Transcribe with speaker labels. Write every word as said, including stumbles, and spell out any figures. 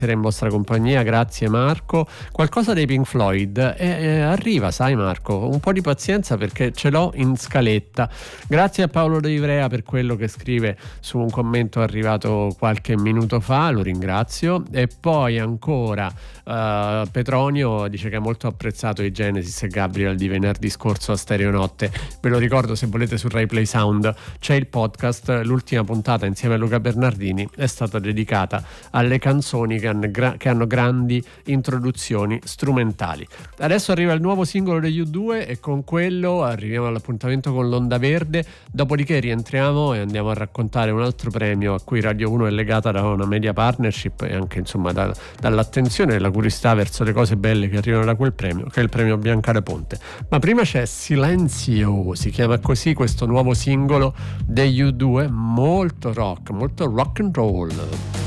Speaker 1: in vostra compagnia, grazie Marco. Qualcosa dei Pink Floyd eh, eh, arriva, sai Marco, un po' di pazienza perché ce l'ho in scaletta. Grazie a Paolo De Ivrea per quello che scrive su un commento arrivato qualche minuto fa, lo ringrazio. E poi ancora uh, Petronio dice che ha molto apprezzato i Genesis e Gabriel di venerdì scorso a Stereonotte. Ve lo ricordo, se volete, su Rai Play Sound c'è il podcast. L'ultima puntata insieme a Luca Bernardini è stata dedicata alle canzoni che hanno, gra- che hanno grandi introduzioni strumentali. Adesso arriva il nuovo singolo degli U due e con quello arriviamo all'appuntamento con l'Onda Verde, dopodiché rientriamo e andiamo a raccontare un altro premio a cui Radio uno è legata da una media partnership e anche insomma da, dall'attenzione e la curiosità verso le cose belle che arrivano da quel premio, che è il premio Bianca da Ponte. Ma prima c'è Silenzio, si chiama così questo nuovo singolo degli U due, molto rock, molto rock and roll.